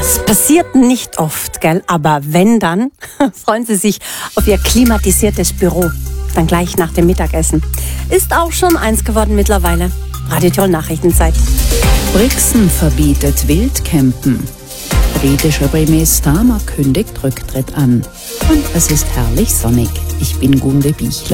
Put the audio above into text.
Das passiert nicht oft, gell? Aber wenn dann, freuen Sie sich auf Ihr klimatisiertes Büro. Dann gleich nach dem Mittagessen. Ist auch schon 1 geworden mittlerweile. Radio Tirol Nachrichtenzeit. Brixen verbietet Wildcampen. Britischer Premierminister kündigt Rücktritt an. Und es ist herrlich sonnig. Ich bin Gunde Bichler.